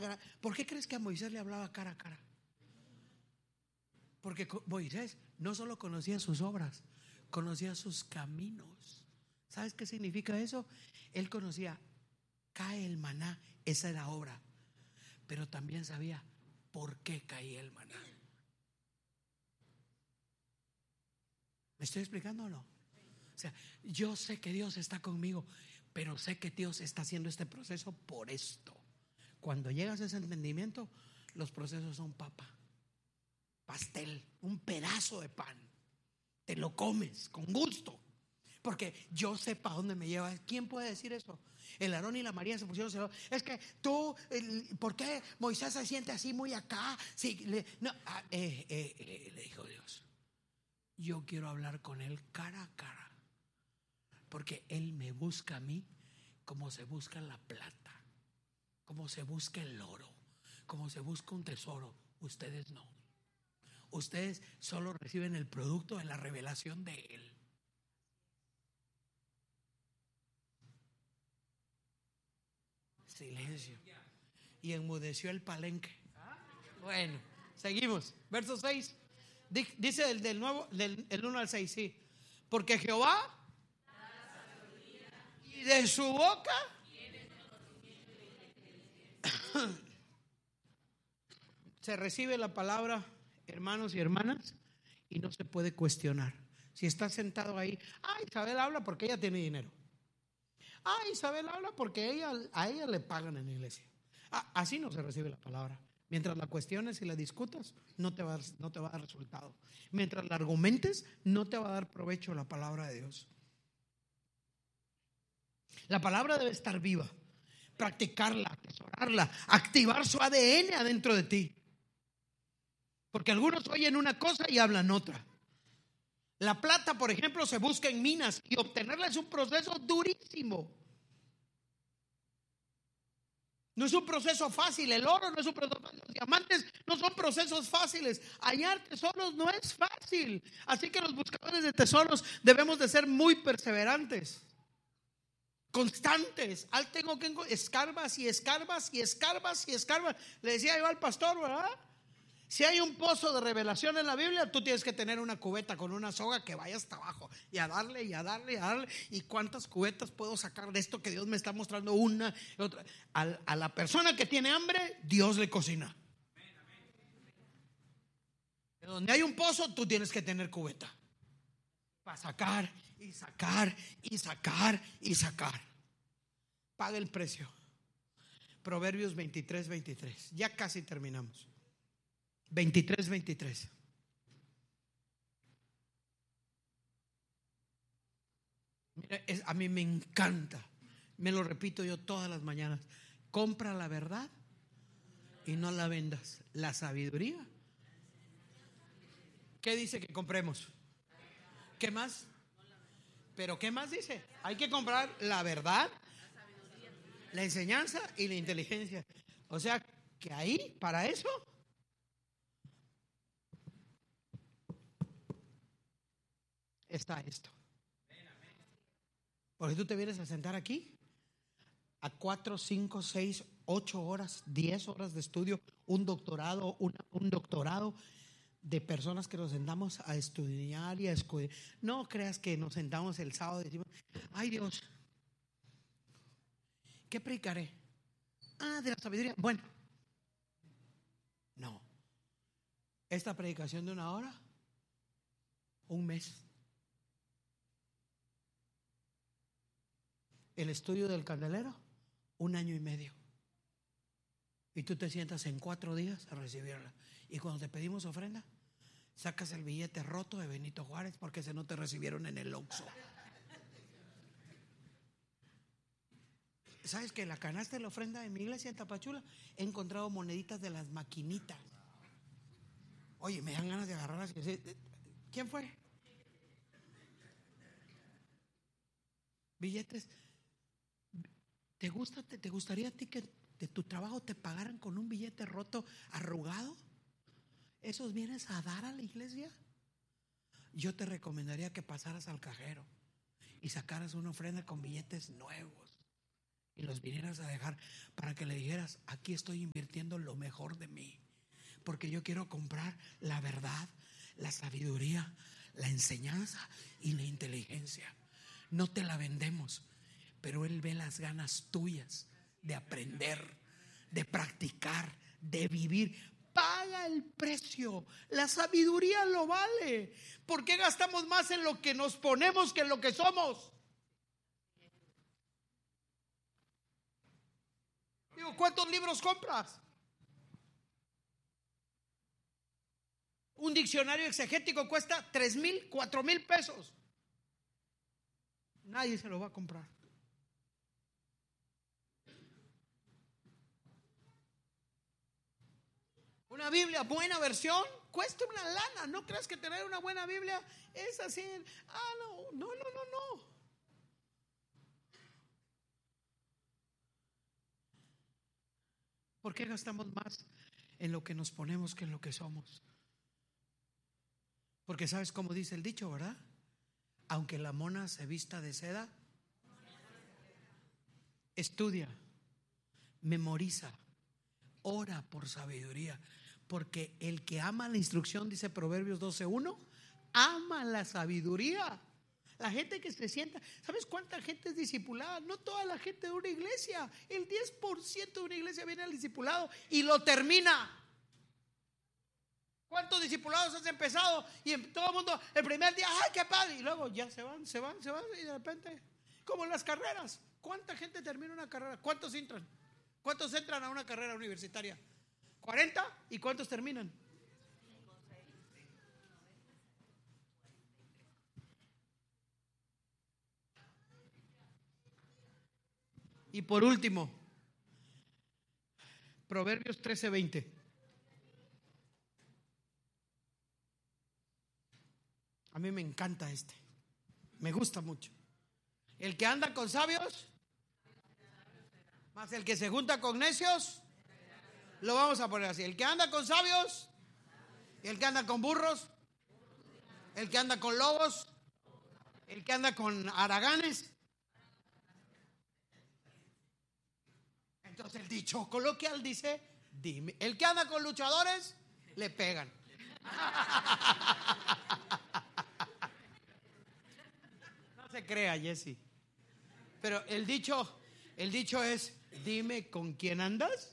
¿Por qué crees que a Moisés le hablaba cara a cara? Porque Moisés no solo conocía sus obras, conocía sus caminos. ¿Sabes qué significa eso? Él conocía, cae el maná, esa era obra, pero también sabía por qué caía el maná. ¿Me estoy explicando o no? O sea, yo sé que Dios está conmigo, pero sé que Dios está haciendo este proceso por esto. Cuando llegas a ese entendimiento, los procesos son papa, pastel, un pedazo de pan. Te lo comes con gusto, porque yo sé para dónde me lleva. ¿Quién puede decir eso? El Aarón y la María se pusieron celosos. Es que tú, ¿por qué Moisés se siente así muy acá? Sí, le dijo Dios, yo quiero hablar con él cara a cara, porque él me busca a mí como se busca la plata, como se busca el oro, como se busca un tesoro. Ustedes no. Ustedes solo reciben el producto de la revelación de él. Silencio. Y enmudeció el palenque. Bueno, seguimos. Verso 6. Dice del nuevo, el 1 al 6, sí. Porque Jehová y de su boca se recibe la palabra, hermanos y hermanas, y no se puede cuestionar. Si está sentado ahí, Isabel habla porque ella tiene dinero. Isabel habla porque a ella le pagan en la iglesia. Así no se recibe la palabra. Mientras la cuestiones y la discutas, no te va a dar resultado. Mientras la argumentes, no te va a dar provecho la palabra de Dios. La palabra debe estar viva, practicarla, atesorarla, activar su ADN adentro de ti. Porque algunos oyen una cosa y hablan otra. La plata, por ejemplo, se busca en minas y obtenerla es un proceso durísimo. No es un proceso fácil. El oro no es un proceso fácil. Los diamantes no son procesos fáciles. Hallar tesoros no es fácil. Así que los buscadores de tesoros debemos de ser muy perseverantes, constantes. Tengo que escarbas y escarbas y escarbas y escarbas. Le decía yo al pastor, ¿verdad? Si hay un pozo de revelación en la Biblia, tú tienes que tener una cubeta con una soga que vaya hasta abajo y a darle y a darle y a darle. ¿Y cuántas cubetas puedo sacar de esto que Dios me está mostrando? Una y otra. A la persona que tiene hambre, Dios le cocina. De donde hay un pozo, tú tienes que tener cubeta para sacar y sacar y sacar y sacar. Paga el precio. Proverbios 23:23. Ya casi terminamos. 23:23. Mira, a mí me encanta. Me lo repito yo todas las mañanas. Compra la verdad y no la vendas. La sabiduría. ¿Qué dice que compremos? ¿Qué más? ¿Pero qué más dice? Hay que comprar la verdad, la enseñanza y la inteligencia. O sea que ahí, para eso, está esto. Porque tú te vienes a sentar aquí a 4, 5, 6, 8 horas, 10 horas de estudio, un doctorado, un doctorado de personas que nos sentamos a estudiar y a escuchar. No creas que nos sentamos el sábado y decimos, ay Dios, ¿qué predicaré? De la sabiduría. Bueno, no. Esta predicación de 1 hora, un mes. El estudio del candelero, 1 año y medio. Y tú te sientas en 4 días a recibirla. Y cuando te pedimos ofrenda, sacas el billete roto de Benito Juárez porque ese no te recibieron en el Oxxo. ¿Sabes que en la canasta de la ofrenda de mi iglesia en Tapachula he encontrado moneditas de las maquinitas? Oye, me dan ganas de agarrarlas y decir, ¿quién fue? Billetes. ¿Te gustaría a ti que de tu trabajo te pagaran con un billete roto, arrugado? ¿Esos vienes a dar a la iglesia? Yo te recomendaría que pasaras al cajero y sacaras una ofrenda con billetes nuevos, y los vinieras a dejar para que le dijeras: aquí estoy invirtiendo lo mejor de mí, porque yo quiero comprar la verdad, la sabiduría, la enseñanza y la inteligencia. No te la vendemos, pero Él ve las ganas tuyas de aprender, de practicar, de vivir. Paga el precio. La sabiduría lo vale. ¿Por qué gastamos más en lo que nos ponemos que en lo que somos? Digo, ¿cuántos libros compras? Un diccionario exegético cuesta 3,000, 4,000 pesos. Nadie se lo va a comprar. Una Biblia, buena versión, cuesta una lana. No creas que tener una buena Biblia es así. No. ¿Por qué gastamos más en lo que nos ponemos que en lo que somos? Porque sabes cómo dice el dicho, ¿verdad? Aunque la mona se vista de seda, estudia, memoriza, ora por sabiduría. Porque el que ama la instrucción, dice Proverbios 12:1, ama la sabiduría. La gente que se sienta, ¿sabes cuánta gente es discipulada? No toda la gente de una iglesia. El 10% de una iglesia viene al discipulado y lo termina. ¿Cuántos discipulados has empezado? Y en todo el mundo, el primer día, ¡ay, qué padre! Y luego ya se van. Y de repente, como en las carreras, ¿cuánta gente termina una carrera? ¿Cuántos entran? ¿Cuántos entran a una carrera universitaria? 40. ¿Y cuántos terminan? Y por último, Proverbios 13:20. A mí me encanta me gusta mucho. El que anda con sabios, más el que se junta con necios, lo vamos a poner así: el que anda con sabios, el que anda con burros, el que anda con lobos, el que anda con haraganes. Entonces el dicho coloquial dice: dime, el que anda con luchadores, le pegan. No se crea, Jesse. Pero el dicho es: dime con quién andas.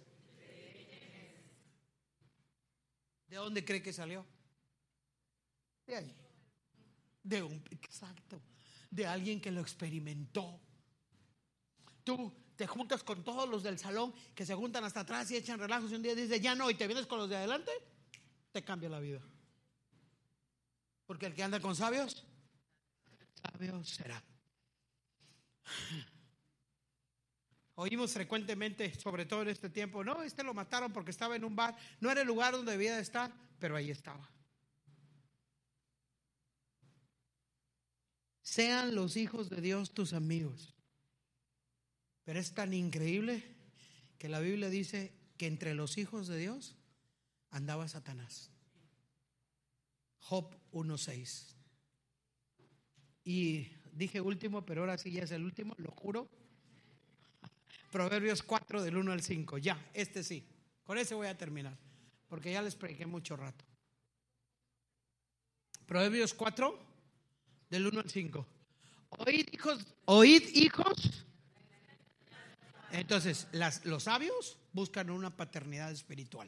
¿De dónde cree que salió? De ahí. Exacto. De alguien que lo experimentó. Tú te juntas con todos los del salón que se juntan hasta atrás y echan relajos, y un día dices ya no, y te vienes con los de adelante, te cambia la vida. Porque el que anda con sabios, sabio será. Oímos frecuentemente, sobre todo en este tiempo: no, lo mataron porque estaba en un bar. No era el lugar donde debía de estar, pero ahí estaba. Sean los hijos de Dios tus amigos. Pero es tan increíble que la Biblia dice que entre los hijos de Dios andaba Satanás. Job 1:6. Y dije último, pero ahora sí ya es el último, lo juro. Proverbios 4 del 1 al 5. Ya, sí. Con ese voy a terminar, porque ya les prediqué mucho rato. Proverbios 4 del 1 al 5. Oíd hijos. Entonces, los sabios buscan una paternidad espiritual.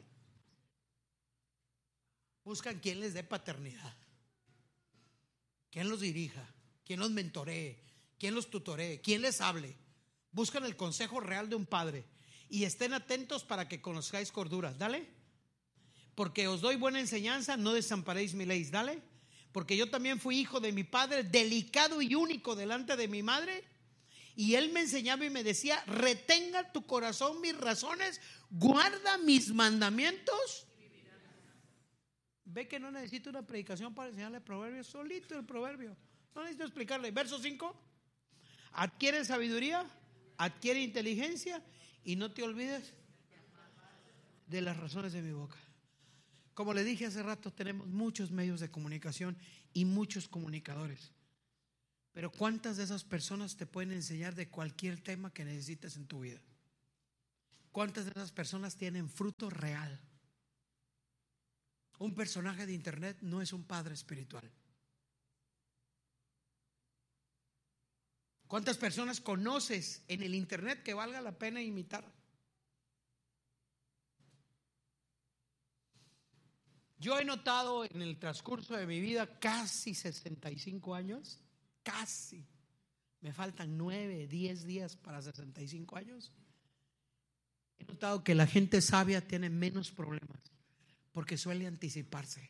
Buscan quien les dé paternidad, quien los dirija, quien los mentoree, quien los tutoree, quien les hable. Buscan el consejo real de un padre. Y estén atentos para que conozcáis corduras. Dale. Porque os doy buena enseñanza, no desamparéis mi ley. Dale. Porque yo también fui hijo de mi padre, delicado y único delante de mi madre. Y él me enseñaba y me decía: retenga tu corazón mis razones, guarda mis mandamientos. Ve que no necesito una predicación para enseñarle proverbios, solito el proverbio. No necesito explicarle. Verso 5. Adquiere sabiduría, adquiere inteligencia, y no te olvides de las razones de mi boca. Como le dije hace rato, tenemos muchos medios de comunicación y muchos comunicadores. Pero ¿cuántas de esas personas te pueden enseñar de cualquier tema que necesites en tu vida? ¿Cuántas de esas personas tienen fruto real? Un personaje de internet no es un padre espiritual. ¿Cuántas personas conoces en el internet que valga la pena imitar? Yo he notado en el transcurso de mi vida, casi 65 años, casi, me faltan 9, 10 días para 65 años. He notado que la gente sabia tiene menos problemas porque suele anticiparse.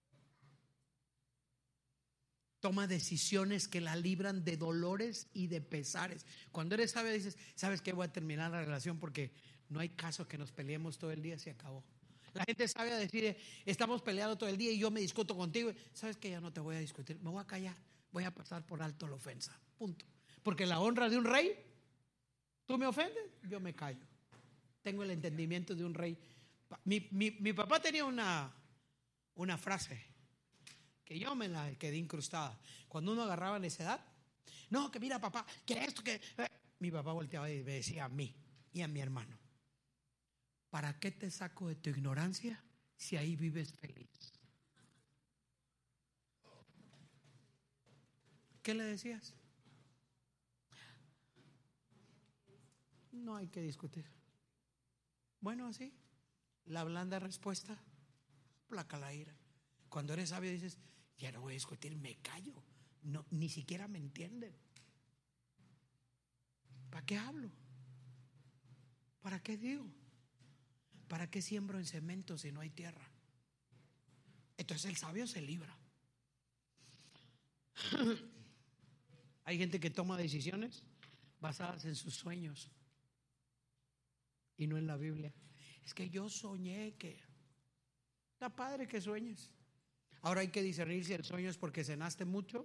Toma decisiones que la libran de dolores y de pesares. Cuando eres sabia dices, ¿sabes qué? Voy a terminar la relación porque no hay caso que nos peleemos todo el día, se acabó. La gente sabia decide, estamos peleando todo el día y yo me discuto contigo. ¿Sabes qué? Ya no te voy a discutir, me voy a callar, voy a pasar por alto la ofensa, punto. Porque la honra de un rey, tú me ofendes, yo me callo. Tengo el entendimiento de un rey. Mi papá tenía una frase que yo me la quedé incrustada. Cuando uno agarraba necedad, no, que mira papá, que esto, que... Mi papá volteaba y me decía a mí y a mi hermano, ¿para qué te saco de tu ignorancia si ahí vives feliz? ¿Qué le decías? No hay que discutir. Bueno, así, la blanda respuesta placa la ira. Cuando eres sabio dices, ya no voy a discutir, me callo. No, ni siquiera me entienden. ¿Para qué hablo? ¿Para qué digo? ¿Para qué siembro en cemento si no hay tierra? Entonces el sabio se libra. Hay gente que toma decisiones basadas en sus sueños y no en la Biblia. Es que yo soñé que... Está padre que sueñes. Ahora hay que discernir si el sueño es porque cenaste mucho,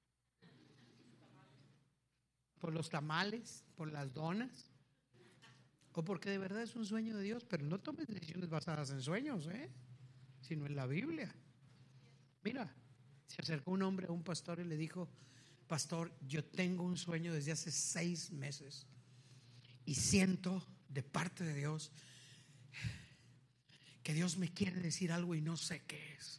por los tamales, por las donas, o porque de verdad es un sueño de Dios. Pero no tomes decisiones basadas en sueños, sino en la Biblia. Mira, se acercó un hombre a un pastor y le dijo, pastor, yo tengo un sueño desde hace 6 meses y siento de parte de Dios que Dios me quiere decir algo y no sé qué es.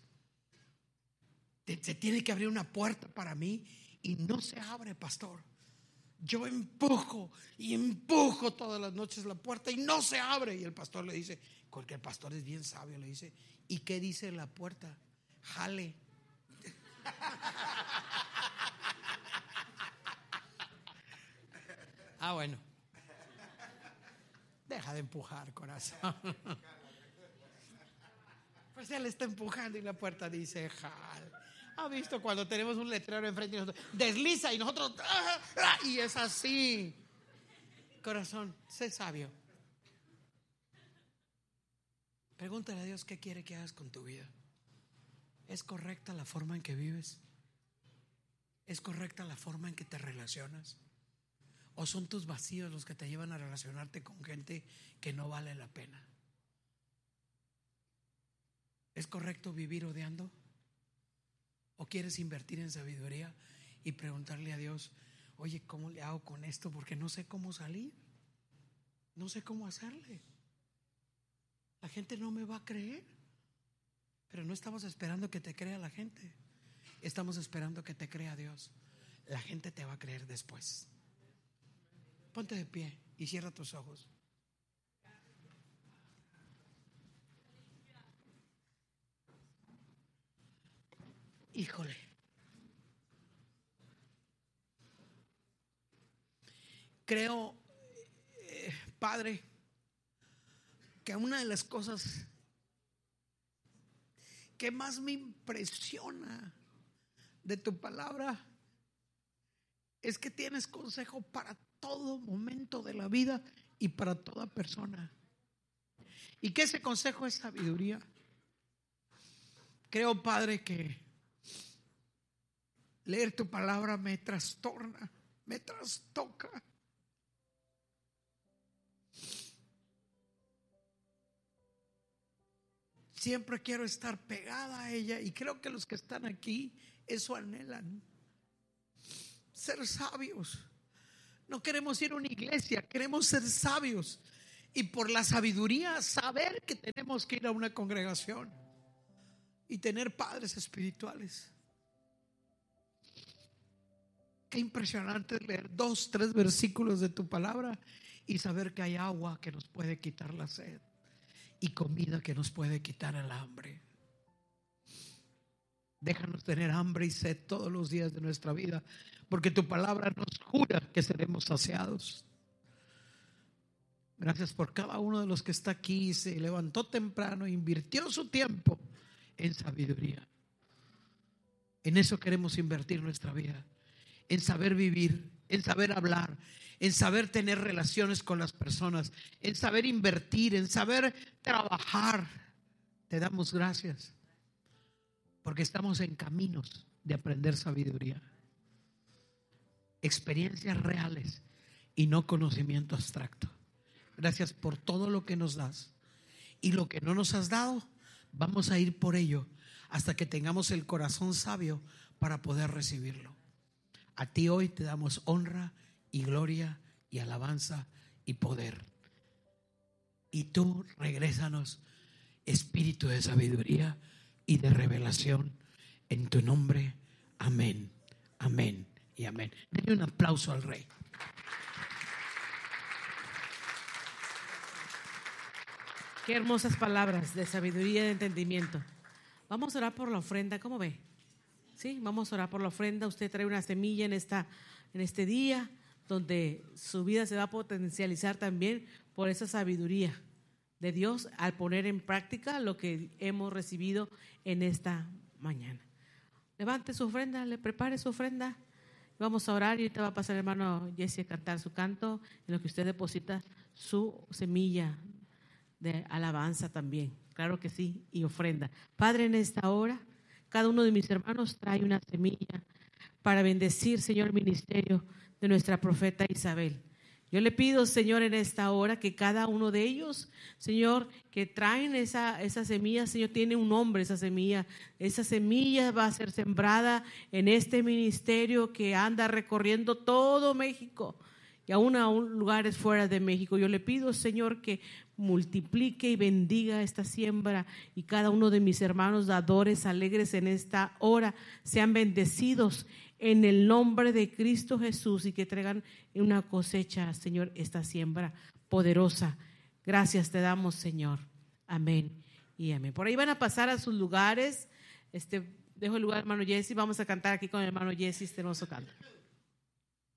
Se tiene que abrir una puerta para mí y no se abre, pastor. Yo empujo y empujo todas las noches la puerta y no se abre. Y el pastor le dice, porque el pastor es bien sabio, le dice, ¿y qué dice la puerta? Jale. Bueno, deja de empujar, corazón. Pues él está empujando y la puerta dice jale. ¿Ha visto cuando tenemos un letrero enfrente de nosotros? Desliza y nosotros y es así. Corazón, sé sabio. Pregúntale a Dios qué quiere que hagas con tu vida. ¿Es correcta la forma en que vives? ¿Es correcta la forma en que te relacionas? ¿O son tus vacíos los que te llevan a relacionarte con gente que no vale la pena? ¿Es correcto vivir odiando? ¿O quieres invertir en sabiduría y preguntarle a Dios, oye, ¿cómo le hago con esto? Porque no sé cómo salir, no sé cómo hacerle. La gente no me va a creer. Pero no estamos esperando que te crea la gente, estamos esperando que te crea Dios. La gente te va a creer después. Ponte de pie y cierra tus ojos. Híjole, creo, Padre, que una de las cosas que más me impresiona de tu palabra es que tienes consejo para todo momento de la vida y para toda persona, y que ese consejo es sabiduría. Creo, Padre, que leer tu palabra me trastorna, me trastoca. Siempre quiero estar pegada a ella y creo que los que están aquí eso anhelan. ser sabios. No queremos ir a una iglesia, queremos ser sabios. Y por la sabiduría saber que tenemos que ir a una congregación y tener padres espirituales. Qué impresionante leer 2, 3 versículos de tu palabra y saber que hay agua que nos puede quitar la sed y comida que nos puede quitar el hambre. Déjanos tener hambre y sed todos los días de nuestra vida, porque tu palabra nos jura que seremos saciados. Gracias por cada uno de los que está aquí, se levantó temprano, invirtió su tiempo en sabiduría. En eso queremos invertir nuestra vida, en saber vivir, en saber hablar, en saber tener relaciones con las personas, en saber invertir, en saber trabajar. Te damos gracias porque estamos en caminos de aprender sabiduría, experiencias reales y no conocimiento abstracto. Gracias por todo lo que nos das, y lo que no nos has dado vamos a ir por ello hasta que tengamos el corazón sabio para poder recibirlo. A ti hoy te damos honra y gloria y alabanza y poder. Y tú regrésanos espíritu de sabiduría y de revelación en tu nombre. Amén, amén y amén. Denle un aplauso al Rey. Qué hermosas palabras de sabiduría y de entendimiento. Vamos a orar por la ofrenda, ¿cómo ve? Sí, vamos a orar por la ofrenda. Usted trae una semilla en este día donde su vida se va a potencializar también por esa sabiduría de Dios al poner en práctica lo que hemos recibido en esta mañana. Levante su ofrenda, le prepare su ofrenda. Vamos a orar y ahorita va a pasar el hermano Jesse a cantar su canto en lo que usted deposita su semilla de alabanza también, claro que sí, y ofrenda. Padre, en esta hora, cada uno de mis hermanos trae una semilla para bendecir, Señor, el ministerio de nuestra profeta Isabel. Yo le pido, Señor, en esta hora que cada uno de ellos, Señor, que traen esa semilla, Señor, tiene un nombre esa semilla va a ser sembrada en este ministerio que anda recorriendo todo México y aún a lugares fuera de México. Yo le pido, Señor, que multiplique y bendiga esta siembra, y cada uno de mis hermanos dadores alegres en esta hora sean bendecidos en el nombre de Cristo Jesús, y que traigan una cosecha, Señor, esta siembra poderosa. Gracias te damos, Señor. Amén y amén. Por ahí van a pasar a sus lugares. Dejo el lugar al hermano Jesse. Vamos a cantar aquí con el hermano Jesse este hermoso canto.